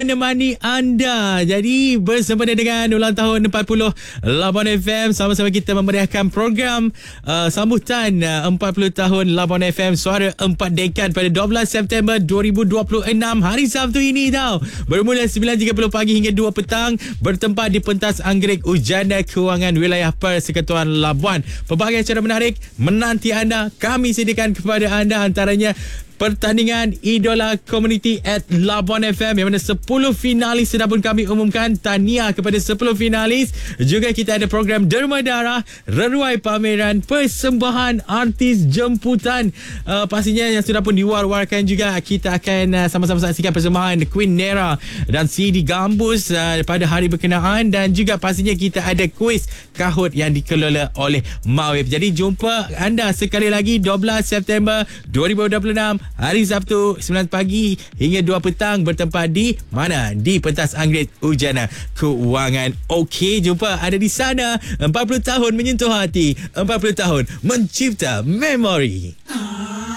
menemani anda. Jadi bersempena dengan ulang tahun 40 Labuan FM, sama-sama kita memeriahkan program sambutan 40 tahun Labuan FM, suara 4 dekad pada 12 September 2026, hari Sabtu ini tau. Bermula 9.30 pagi hingga 2 petang, bertempat di pentas Anggerik Ujana Kewangan Wilayah Persekutuan Labuan. Pelbagai acara menarik menanti anda, kami sediakan kepada anda, antaranya pertandingan Idola Community at Labuan FM yang mana 10 finalis sudah pun kami umumkan. Tahniah kepada 10 finalis. Juga kita ada program Derma Darah, reruai pameran, persembahan artis jemputan. Pastinya yang sudah pun diwar-warkan juga. Kita akan sama-sama saksikan persembahan Queen Nera dan CD Gambus pada hari berkenaan, dan juga pastinya kita ada kuis kahut yang dikelola oleh Mawib. Jadi jumpa anda sekali lagi 12 September 2026, hari Sabtu 9 pagi hingga 2 petang, bertempat di mana? Di pentas Anggerik Ujana Kewangan. Okey, jumpa ada di sana. 40 tahun menyentuh hati, 40 tahun mencipta memori.